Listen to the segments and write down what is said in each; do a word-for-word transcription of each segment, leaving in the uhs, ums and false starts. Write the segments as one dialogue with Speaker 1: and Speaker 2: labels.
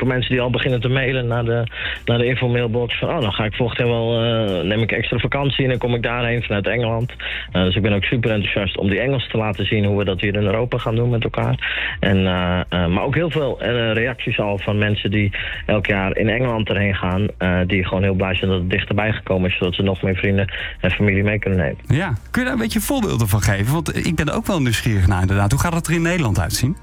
Speaker 1: ook mensen die al beginnen te mailen naar de, naar de infomailbox. Van, oh, dan ga ik volgend jaar wel, uh, neem ik extra vakantie en dan kom ik daarheen vanuit Engeland. Uh, dus ik ben ook super enthousiast om die Engels te laten zien hoe we dat hier in Europa gaan doen met elkaar. En, uh, uh, maar ook heel veel uh, reacties al van mensen die elk jaar in Engeland erheen gaan. Uh, die gewoon heel blij zijn dat het dichterbij gekomen is, zodat ze nog meer vrienden en familie mee kunnen nemen.
Speaker 2: Ja, kun je daar een beetje voorbeelden van geven? Want ik ben er ook wel nieuwsgierig naar inderdaad. Hoe gaat het er in Nederland uitzien?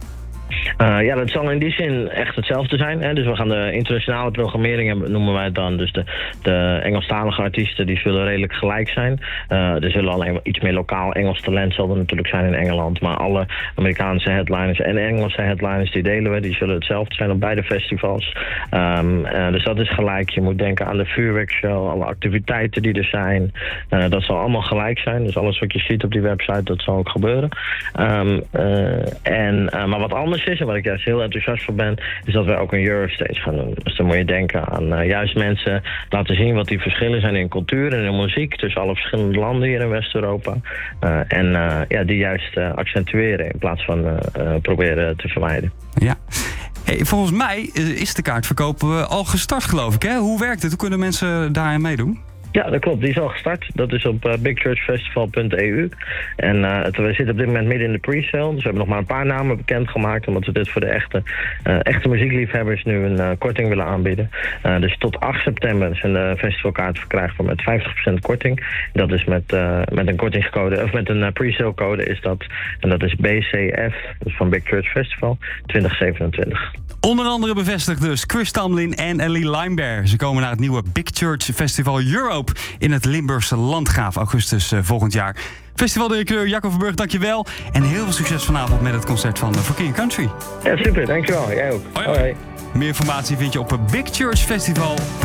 Speaker 1: Uh, ja, dat zal in die zin echt hetzelfde zijn. Hè? Dus we gaan de internationale programmering hebben, noemen wij het dan. Dus de, de Engelstalige artiesten die zullen redelijk gelijk zijn. Uh, er zullen alleen iets meer lokaal Engels talent zal er natuurlijk zijn in Engeland. Maar alle Amerikaanse headliners en Engelse headliners die delen we, die zullen hetzelfde zijn op beide festivals. Um, uh, dus dat is gelijk. Je moet denken aan de vuurwerkshow, alle activiteiten die er zijn. Uh, dat zal allemaal gelijk zijn. Dus alles wat je ziet op die website, dat zal ook gebeuren. Um, uh, en, uh, maar wat anders is, en waar ik juist heel enthousiast voor ben, is dat wij ook een Eurostage gaan doen. Dus dan moet je denken aan uh, juist mensen laten zien wat die verschillen zijn in cultuur en in muziek tussen alle verschillende landen hier in West-Europa. Uh, en uh, ja, die juist uh, accentueren in plaats van uh, uh, proberen te vermijden.
Speaker 2: Ja. Hey, volgens mij is de kaartverkoop al gestart, geloof ik. Hè? Hoe werkt het? Hoe kunnen mensen daarin meedoen?
Speaker 1: Ja, dat klopt. Die is al gestart. Dat is op uh, big church festival punt e u. En uh, het, we zitten op dit moment midden in de pre-sale. Dus we hebben nog maar een paar namen bekendgemaakt, omdat we dit voor de echte, uh, echte muziekliefhebbers nu een uh, korting willen aanbieden. Uh, dus tot acht september zijn de festivalkaarten verkrijgbaar met vijftig procent korting. Dat is met, uh, met een kortingscode, of met een uh, pre-sale code is dat. En dat is B C F, dus van Big Church Festival twintig zevenentwintig.
Speaker 2: Onder andere bevestigd dus Chris Tamlin en Ellie Limber. Ze komen naar het nieuwe Big Church Festival Europe in het Limburgse Landgraaf augustus uh, volgend jaar. Festivaldirecteur Jacco Verburg, dankjewel. En heel veel succes vanavond met het concert van uh, For King Country.
Speaker 1: Ja, super. Dankjewel. Jij ook.
Speaker 2: Hoi, hoi. Meer informatie vind je op big church festival punt n l.